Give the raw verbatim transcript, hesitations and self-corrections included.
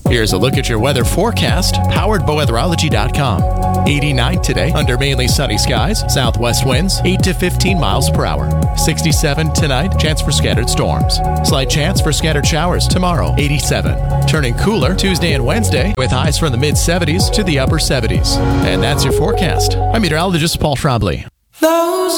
Here's a look at your weather forecast, powered by weatherology dot com. eighty-nine today, under mainly sunny skies. Southwest winds, eight to fifteen miles per hour. sixty-seven tonight, chance for scattered storms. Slight chance for scattered showers tomorrow, eighty-seven. Turning cooler Tuesday and Wednesday, with highs from the mid seventies to the upper seventies. And that's your forecast. I'm meteorologist Paul Trombley. Those